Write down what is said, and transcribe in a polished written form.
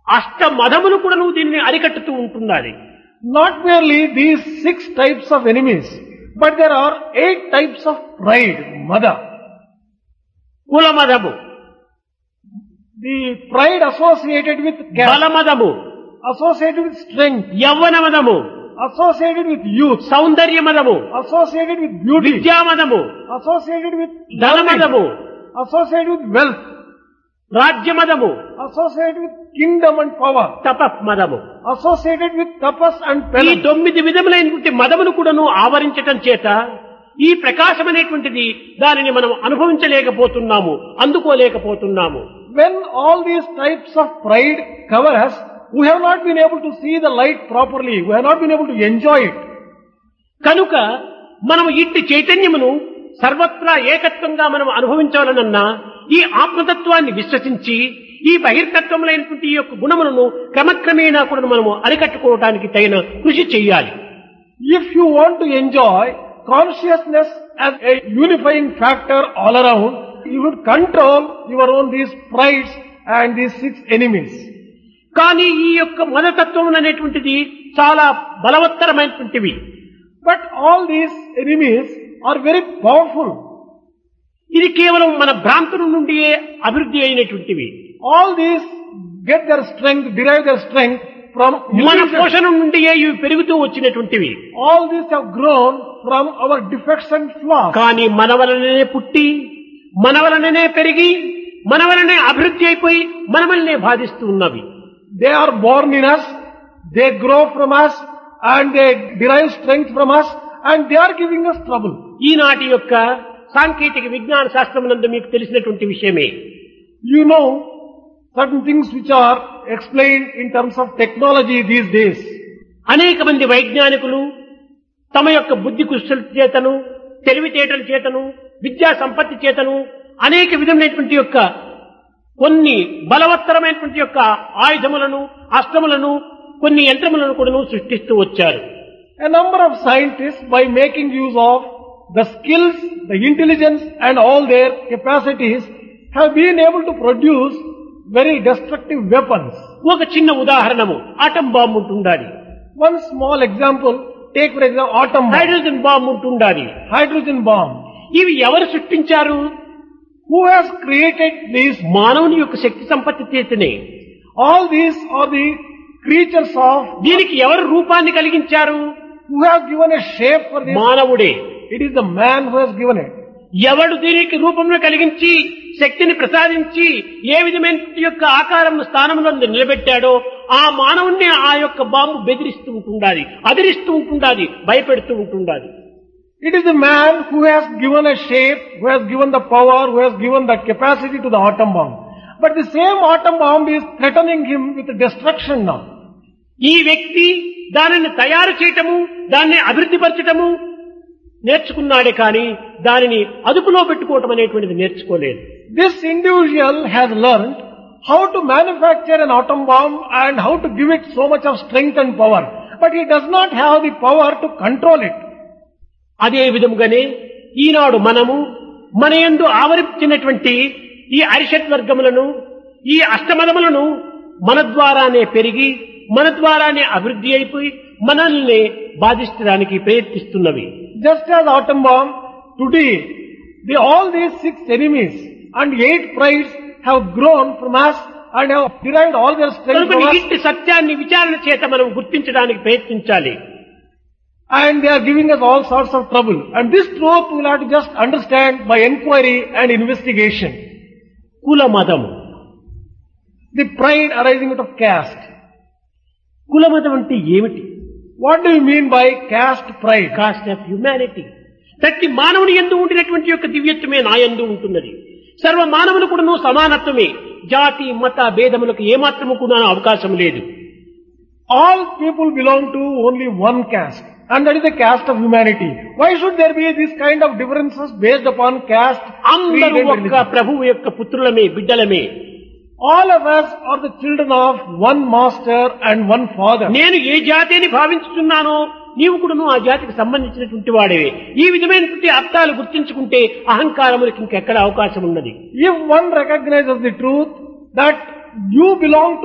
అష్ట మదములు కూడా నువ్వు దీన్ని అరికట్టుతూ ఉంటున్నది. Not merely these 6 types of enemies, but there are 8 types of pride, mada. కుల మదము, The pride associated with బల మదము, associated with strength, యవ్వన మదము, associated with youth, Soundarya మదము, associated with beauty, విద్యా మదము, associated with ధన learning, మదము, associated with wealth, రాజ్య మదము, associated with kingdom and power, తప మదము. associated with tapas and ఈ penance. 9 విధములైనటువంటి మదమును కూడాను ఆవరించటం చేత ఈ ప్రకాశం అనేటువంటిది దానిని మనం అనుభవించలేకపోతున్నాము, అందుకోలేకపోతున్నాము. When all these types of pride cover us, we have not been able to see the light properly. We have not been able to enjoy it. కనుక మనం ఇట్టి చైతన్యమును సర్వత్రా ఏకత్వంగా మనం అనుభవించాలనన్నా ఈ ఆత్మతత్వాన్ని విశ్వసించి ఈ బహిర్తత్వములైనటువంటి ఈ యొక్క గుణములను క్రమక్రమేణా కూడా మనము అరికట్టుకోవడానికి తగిన కృషి చేయాలి. If you want to enjoy consciousness as a unifying factor all around, you would control your own these prides and these 6 enemies. కానీ ఈ యొక్క మదతత్వం అనేటువంటిది చాలా బలవత్తరమైనటువంటివి. But all these enemies are very powerful. ఇది కేవలం మన భ్రాంతుల నుండియే అభివృద్ధి అయినటువంటివి. All these get their strength, derive their strength from మన illusion. పోషణ నుండియే ఇవి పెరుగుతూ వచ్చినటువంటివి. All these have grown from our defects and flaws. కానీ మన వలననే పుట్టి, మన వలననే పెరిగి, మన వలనే అభివృద్ధి అయిపోయి మన వలనే బాధిస్తూ ఉన్నవి. They are born in us, they grow from us, and they derive strength from us, and they are giving us trouble. ఈనాటి యొక్క సాంకేతిక విజ్ఞాన శాస్త్రమునందు మీకు తెలిసినటువంటి విషయమే. You know certain things which are explained in terms of technology these days. అనేక మంది వైజ్ఞానికులు తమ యొక్క బుద్ధి కుశల చేతను, తెలివితేటల చేతను, విద్యా సంపత్తి చేతను అనేక విధమైనటువంటి యొక్క కొన్ని బలవత్తరమైనటువంటి యొక్క ఆయుధములను, అస్త్రములను, కొన్ని యంత్రములను కూడా సృష్టిస్తూ వచ్చారు. A number of scientists, by making use of the skills, the intelligence and all their capacities, have been able to produce very destructive weapons. ఒక చిన్న ఉదాహరణము ఆటం బాంబు ఉంటుండాలి, One small example, take for example atom bomb, hydrogen bomb ఉంటుండాలి. hydrogen bomb. ఇవి ఎవరు సృష్టించారు? Who has created these? మానవుని యొక్క శక్తి సంపత్తి చేతనే. All these are the creatures of, దీనికి ఎవరు రూపాన్ని కలిగించారు? who has given a shape for this? మానవుడే. It is the man who has given it. ఎవడు దీనికి రూపంలో కలిగించి శక్తిని ప్రసాదించి ఏ విధమైన యొక్క ఆకారం స్థానంలో నిలబెట్టాడో ఆ మానవుణ్ణి ఆ యొక్క బాంబు బెదిరిస్తూ ఉంటుండాలి, అదిరిస్తూ ఉంటుండాలి, భయపెడుతూ ఉంటుండాలి. It is the man who has given a shape, who has given the power, who has given the capacity to the atom bomb. But the same atom bomb is threatening him with destruction now. ఈ వ్యక్తి దానిని తయారు చేయటము, దాన్ని అభివృద్ధిపరచటము నేర్చుకున్నాడే కానీ దానిని అదుపులో పెట్టుకోవటం అనేటువంటిది నేర్చుకోలేదు. This individual has learned how to manufacture an atom bomb and how to give it so much of strength and power. But he does not have the power to control it. అదే విధముగానే ఈనాడు మనము మన యందు ఆవరించినటువంటి ఈ అరిషత్ వర్గములను, ఈ అష్టమదములను మన ద్వారానే పెరిగి, మన ద్వారానే అభివృద్ధి అయిపోయి మనల్ని బాధించడానికి ప్రయత్నిస్తున్నవి. Just as atom bomb, today, all these 6 enemies and 8 prides have grown from us and have derived all their strength కనుక from us, ఇట్టి సత్యాన్ని విచారణ చేత మనం గుర్తించడానికి ప్రయత్నించాలి. and they are giving us all sorts of trouble. And this truth we will have to just understand by inquiry and investigation. కుల మతము, The pride arising out of caste. కుల మతం అంటే ఏమిటి? What do you mean by caste pride? Cost of humanity. ప్రతి మానవుని యందు ఉండినటువంటి యొక్క దివ్యత్వమే నా యందు ఉంటున్నది. సర్వ మానవులు కూడా సమానత్వమే. జాతి మత భేదములకు ఏమాత్రము కూడా అవకాశం లేదు. All people belong to only one caste, and that is the caste of humanity. Why should there be this kind of differences based upon caste, creed అందరూ and ఒక్క religion? ప్రభువు యొక్క పుత్రులమే, బిడ్డలమే. All of us are the children of one master and one father. నేను ఏ జాతిని భావించుతున్నానో నీవు కూడా ఆ జాతికి సంబంధించినటువంటి వాడేవే. ఈ విధమైనటువంటి అర్థాలు గుర్తించుకుంటే అహంకారములకు ఇంకెక్కడ అవకాశం ఉన్నది. If one recognizes the truth that you belong to